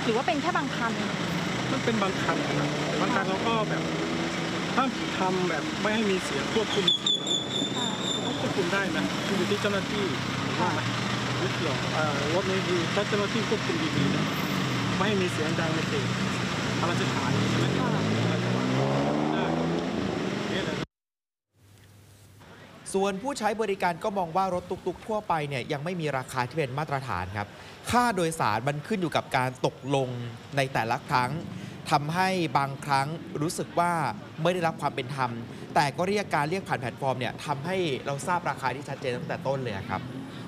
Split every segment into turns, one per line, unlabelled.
รือว่าเป็นแค่บางคัน
มันเป็นบางคันครับบางคันเราก็แบบถ้าทำแบบไม่ให้มีเสียงควบคุมเสียงเขาควบคุมได้นะอยู่ที่เจ้าหน้าที่ว่าไหมไม่เกี่ยวรถนี้คือถ้าเจ้าหน้าที่ควบคุมดีๆนะไม่ให้มีเสียงดังในเขตพระราชฐานใช่ไหม
ส่วนผู้ใช้บริการก็มองว่ารถตุกๆทั่วไปเนี่ยยังไม่มีราคาที่เป็นมาตรฐานครับค่าโดยสารมันขึ้นอยู่กับการตกลงในแต่ละครั้งทำให้บางครั้งรู้สึกว่าไม่ได้รับความเป็นธรรมแต่ก็เรียกผ่านแพลตฟอร์มเนี่ยทำให้เราทราบราคาที่ชัดเจนตั้งแต่ต้นเลยครับ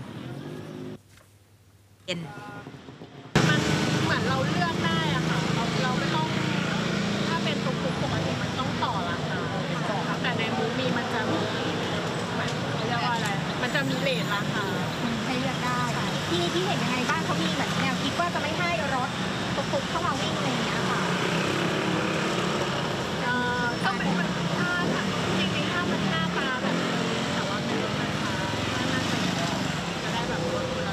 มันเหมือนเราเลือกได้อะค่ะเราไม่ต้องถ้าเป็นตุกๆปกติมันต้องต่อราคาแต่ในมูมีมันจะมีเรียกว่าอะไรมันจะมีเรทราคาให้เลือกได้ที่เห็นยังไงบ้างเขามีแบบแนวคิดว่าจะไม่ให้รถตุกๆเข้ามาวิ่งอะไรอย่างเงี้ยค่ะต้องเป็นถ้าจริงๆถ้ามันหน้าตาแบบนี้แต่ว่าเป็นรถไฟฟ้าน่าจะได้แบบ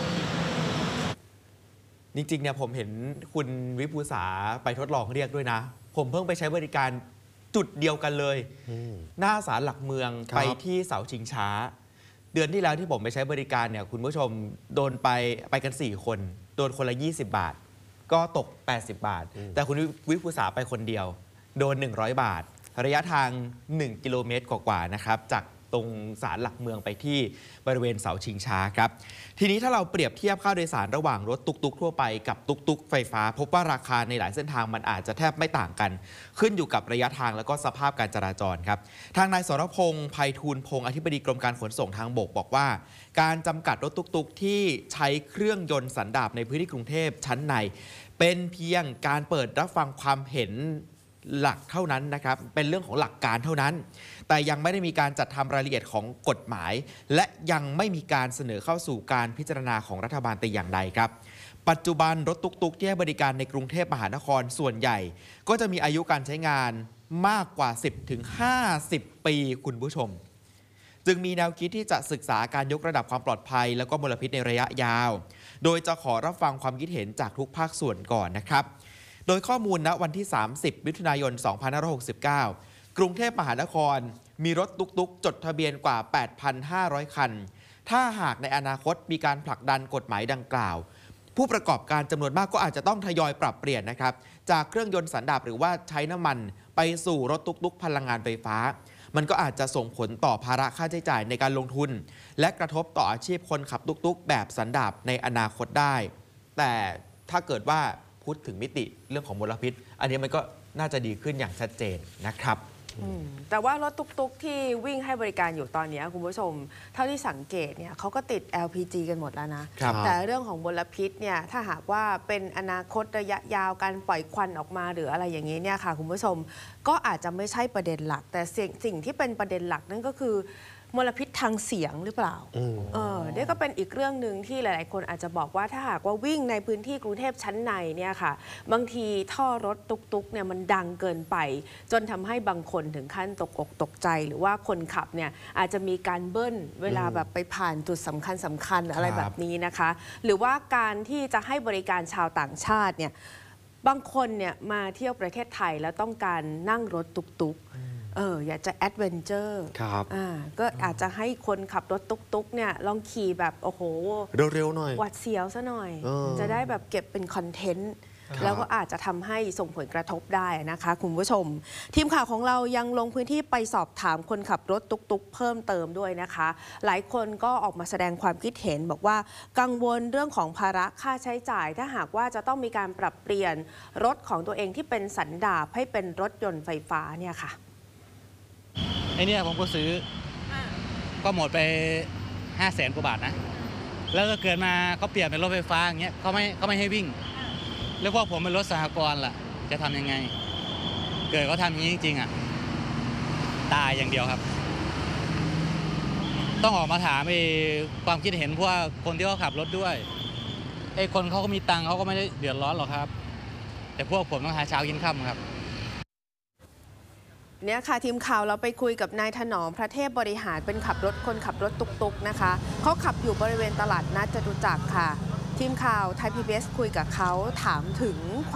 จริงๆเนี่ยผมเห็นคุณวิภูษาไปทดลองเรียกด้วยนะผมเพิ่งไปใช้บริการจุดเดียวกันเลยหน้าศาลหลักเมืองไปที่เสาชิงช้าเดือนที่แล้วที่ผมไปใช้บริการเนี่ยคุณผู้ชมโดนไปกัน4คนโดนคนละ20 บาทก็ตก80 บาทแต่คุณวิภูษาไปคนเดียวโดน100 บาทระยะทาง1 กิโลเมตรกว่าๆนะครับจากตรงศาลหลักเมืองไปที่บริเวณเสาชิงช้าครับทีนี้ถ้าเราเปรียบเทียบค่าโดยสารระหว่างรถตุกๆทั่วไปกับตุกๆไฟฟ้าพบว่าราคาในหลายเส้นทางมันอาจจะแทบไม่ต่างกันขึ้นอยู่กับระยะทางแล้วก็สภาพการจราจรครับทางนายสรพงษ์ไพฑูรย์พงษ์อธิบดีกรมการขนส่งทางบกบอกว่าการจำกัดรถตุกๆที่ใช้เครื่องยนต์สันดาปในพื้นที่กรุงเทพชั้นในเป็นเพียงการเปิดรับฟังความเห็นหลักเท่านั้นนะครับเป็นเรื่องของหลักการเท่านั้นแต่ยังไม่ได้มีการจัดทำรายละเอียดของกฎหมายและยังไม่มีการเสนอเข้าสู่การพิจารณาของรัฐบาลแต่อย่างใดครับปัจจุบันรถตุกๆที่ให้บริการในกรุงเทพมหานครส่วนใหญ่ก็จะมีอายุการใช้งานมากกว่า 10-50 ปีคุณผู้ชมจึงมีแนวคิดที่จะศึกษาการยกระดับความปลอดภัยแล้วก็มลพิษในระยะยาวโดยจะขอรับฟังความคิดเห็นจากทุกภาคส่วนก่อนนะครับโดยข้อมูลณวันที่ 30 มิถุนายน 2569 กรุงเทพมหานครมีรถตุกๆจดทะเบียนกว่า 8,500 คัน ถ้าหากในอนาคตมีการผลักดันกฎหมายดังกล่าวผู้ประกอบการจำนวนมากก็อาจจะต้องทยอยปรับเปลี่ยนนะครับจากเครื่องยนต์สันดาปหรือว่าใช้น้ำมันไปสู่รถตุกๆพลังงานไฟฟ้ามันก็อาจจะส่งผลต่อภาระค่าใช้จ่ายในการลงทุนและกระทบต่ออาชีพคนขับตุกๆแบบสันดาปในอนาคตได้แต่ถ้าเกิดว่าพูดถึงมิติเรื่องของมลพิษอันนี้มันก็น่าจะดีขึ้นอย่างชัดเจนนะครับ
แต่ว่ารถตุกๆที่วิ่งให้บริการอยู่ตอนนี้คุณผู้ชมเท่าที่สังเกตเนี่ยเขาก็ติด LPG กันหมดแล้วนะแต่เรื่องของมลพิษเนี่ยถ้าหากว่าเป็นอนาคตระยะยาวการปล่อยควันออกมาหรืออะไรอย่างนี้เนี่ยค่ะคุณผู้ชมก็อาจจะไม่ใช่ประเด็นหลักแต่สิ่งที่เป็นประเด็นหลักนั่นก็คือมลพิษทางเสียงหรือเปล่านี่ก็เป็นอีกเรื่องหนึ่งที่หลายๆคนอาจจะบอกว่าถ้าหากว่าวิ่งในพื้นที่กรุงเทพชั้นในเนี่ยค่ะบางทีท่อรถตุกๆเนี่ยมันดังเกินไปจนทำให้บางคนถึงขั้นตกอกตกใจหรือว่าคนขับเนี่ยอาจจะมีการเบิ้ลเวลาแบบไปผ่านจุดสำคัญอะไรแบบนี้นะคะหรือว่าการที่จะให้บริการชาวต่างชาติเนี่ยบางคนเนี่ยมาเที่ยวประเทศไทยแล้วต้องการนั่งรถตุกๆอยากจะแอดเวนเจอร์ก็อาจจะให้คนขับรถตุ๊กๆเนี่ยลองขี่แบบโอ้โห
เร็วๆหน่อย
หวัดเสียวซะหน่อยจะได้แบบเก็บเป็นคอนเทนต์แล้วก็อาจจะทำให้ส่งผลกระทบได้นะคะคุณผู้ชมทีมข่าวของเรายังลงพื้นที่ไปสอบถามคนขับรถตุ๊กๆเพิ่มเติมด้วยนะคะหลายคนก็ออกมาแสดงความคิดเห็นบอกว่ากังวลเรื่องของภาระค่าใช้จ่ายถ้าหากว่าจะต้องมีการปรับเปลี่ยนรถของตัวเองที่เป็นสันดาปให้เป็นรถยนต์ไฟฟ้าเนี่ยค่ะ
ไอเนี่ยผมก็ซื้อก็หมดไป500,000 กว่าบาทนะแล้วก็เกิดมาเขาเปลี่ยนเป็นรถไฟฟ้าอย่างเงี้ยเขาไม่ให้วิ่งแล้วพวกผมเป็นรถสหกรณ์ล่ะจะทำยังไงเกิดเขาทำอย่างนี้จริงๆอ่ะตายอย่างเดียวครับต้องออกมาถามความคิดเห็นพวกคนที่เขาขับรถด้วยไอ้คนเขาก็มีตังค์เขาก็ไม่ได้เดือดร้อนหรอกครับแต่พวกผมต้องหาเช้ากินค่ำครับ
เนี่ยค่ะทีมข่าวเราไปคุยกับนายถนอมพระเทพบริหารเป็นคนขับรถตุกๆนะคะเขาขับอยู่บริเวณตลาดนัดจตุจักรค่ะทีมข่าวไทย PBS คุยกับเขาถามถึง